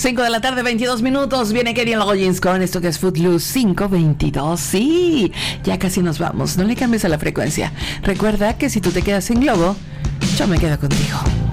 5 de la tarde, 22 minutos. Viene Kenny Loggins con esto que es Footloose 522. Sí, ya casi nos vamos. No le cambies a la frecuencia. Recuerda que si tú te quedas sin globo, yo me quedo contigo.